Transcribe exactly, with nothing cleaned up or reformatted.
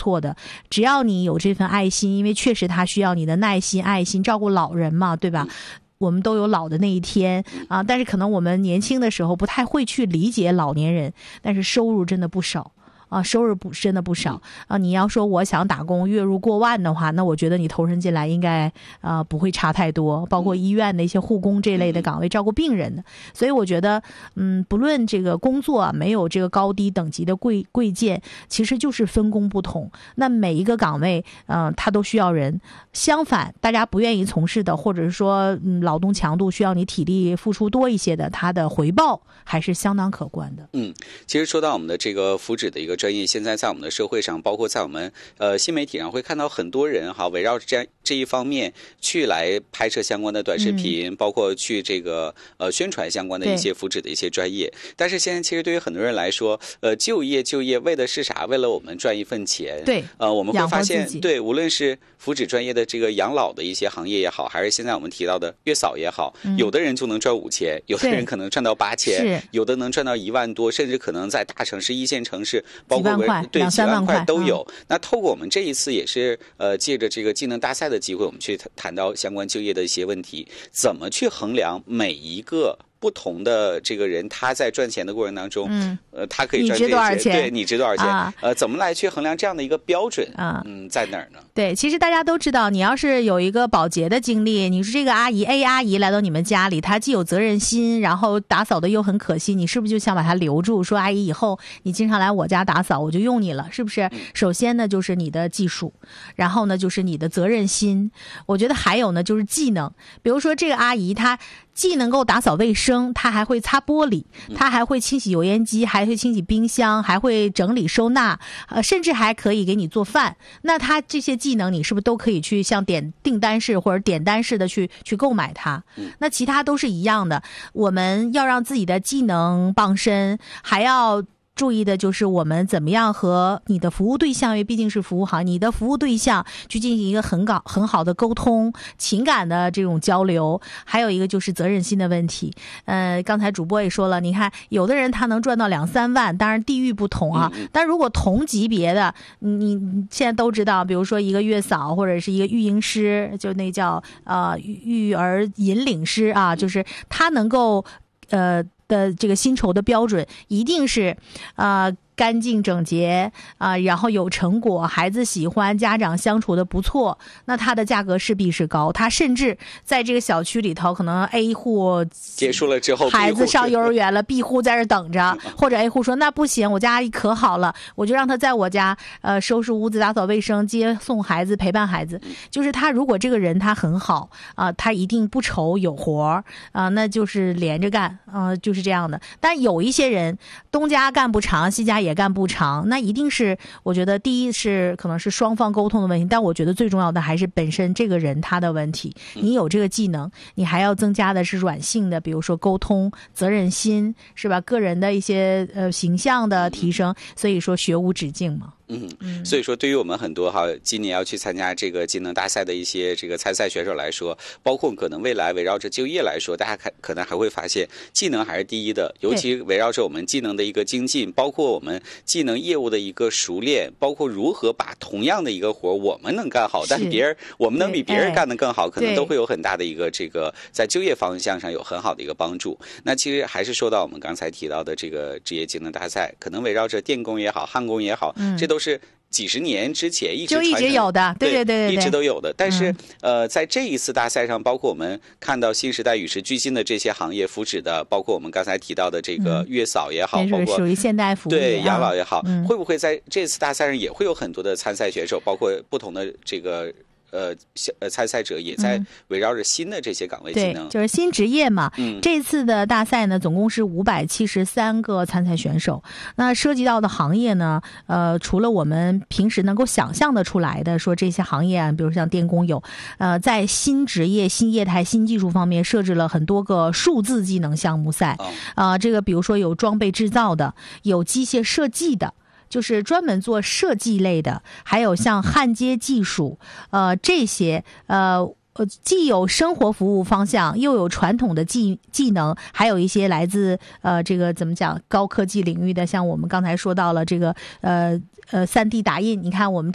错的。只要你有这份爱心，因为确实他需要你的耐心、爱心，照顾老人嘛，对吧？我们都有老的那一天啊，但是可能我们年轻的时候不太会去理解老年人，但是收入真的不少。啊，收入不真的不少啊！你要说我想打工月入过万的话，那我觉得你投身进来应该啊、呃、不会差太多，包括医院的一些护工这类的岗位，照顾病人的。所以我觉得，嗯，不论这个工作没有这个高低等级的贵贵贱，其实就是分工不同。那每一个岗位，嗯、呃，它都需要人。相反，大家不愿意从事的，或者是说，嗯，劳动强度需要你体力付出多一些的，它的回报还是相当可观的。 嗯，其实说到我们的这个福祉的一个专业，现在在我们的社会上，包括在我们呃新媒体上，会看到很多人哈，围绕着这样这一方面去来拍摄相关的短视频，嗯、包括去这个呃宣传相关的一些福祉的一些专业。但是现在其实对于很多人来说，呃，就业就业为的是啥？为了我们赚一份钱。 对， 呃，我们会发现，对，无论是福祉专业的这个养老的一些行业也好，还是现在我们提到的月嫂也好，嗯、有的人就能赚五千，有的人可能赚到八千，有的能赚到一万多，甚至可能在大城市、一线城市，包括对几万块都有。嗯、那透过我们这一次也是呃借着这个技能大赛的机会，我们去谈到相关就业的一些问题，怎么去衡量每一个不同的这个人他在赚钱的过程当中，嗯，呃，他可以赚这些， 你值多少钱？ 对，你值多少钱？啊、呃，怎么来去衡量这样的一个标准？啊，嗯，在哪儿呢？ 对，其实大家都知道，你要是有一个保洁的经历，你说这个阿姨 A 阿姨来到你们家里，她既有责任心，然后打扫的又很可惜，你是不是就想把她留住？说阿姨以后你经常来我家打扫，我就用你了，是不是？嗯、首先呢，就是你的技术，然后呢，就是你的责任心。我觉得还有呢，就是技能。比如说这个阿姨她既能够打扫卫生，她还会擦玻璃，她还会清洗油烟机，还会清洗冰箱，还会整理收纳，呃，甚至还可以给你做饭。那她这些技能，你是不是都可以去像点订单式或者点单式的去去购买它？那其他都是一样的。我们要让自己的技能傍身，还要注意的就是我们怎么样和你的服务对象，因为毕竟是服务行，你的服务对象去进行一个很好很好的沟通，情感的这种交流，还有一个就是责任心的问题。呃，刚才主播也说了，你看有的人他能赚到两三万，当然地域不同啊，但如果同级别的，你现在都知道，比如说一个月嫂或者是一个育婴师，就那叫呃育儿引领师啊，就是他能够呃。的这个薪酬的标准一定是啊、呃、干净整洁啊、呃，然后有成果，孩子喜欢，家长相处的不错，那它的价格势必是高。它甚至在这个小区里头，可能 A 户结束了之后， 孩子上幼儿园了 ，B 户在这等着，或者 A 户说那不行，我家阿姨可好了，我就让他在我家呃收拾屋子、打扫卫生、接送孩子、陪伴孩子。就是他如果这个人他很好啊、呃，他一定不愁有活儿啊、呃，那就是连着干啊、呃，就是这样的。但有一些人东家干不长，西家也干不长，那一定是我觉得第一是可能是双方沟通的问题，但我觉得最重要的还是本身这个人他的问题。你有这个技能，你还要增加的是软性的，比如说沟通、责任心，是吧？个人的一些呃形象的提升，所以说学无止境嘛。 嗯，所以说对于我们很多哈今年要去参加这个技能大赛的一些这个参赛选手来说，包括可能未来围绕着就业来说，大家可可能还会发现技能还是第一的，尤其围绕着我们技能的一个精进，包括我们技能业务的一个熟练，包括如何把同样的一个活我们能干好，但别人我们能比别人干得更好，可能都会有很大的一个这个在就业方向上有很好的一个帮助。那其实还是说到我们刚才提到的这个职业技能大赛，可能围绕着电工也好，焊工也好，嗯、这都都是几十年之前一直就一直有的，对对 对, 对, 对，一直都有的。但是、嗯、呃，在这一次大赛上，包括我们看到新时代与时俱进的这些行业福祉的，包括我们刚才提到的这个月嫂也好， 嗯、包括属于现代服务对养老也好、 嗯， 会不会在这次大赛上也会有很多的参赛选手，包括不同的这个。呃，呃，参赛者也在围绕着新的这些岗位技能， 对，就是新职业嘛。嗯，这次的大赛呢，总共是五百七十三个参赛选手。那涉及到的行业呢，呃，除了我们平时能够想象的出来的，说这些行业啊，比如像电工有，呃，在新职业、新业态、新技术方面设置了很多个数字技能项目赛。啊、哦呃，这个比如说有装备制造的，有机械设计的。就是专门做设计类的，还有像焊接技术，呃，这些呃呃，既有生活服务方向，又有传统的技技能，还有一些来自呃这个怎么讲高科技领域的，像我们刚才说到了这个呃呃三 D 打印，你看我们。